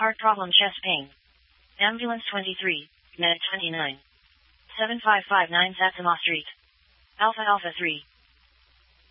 Heart problem, chest pain. Ambulance 23, Med 29. 7559 Satsuma Street. Alpha Alpha 3.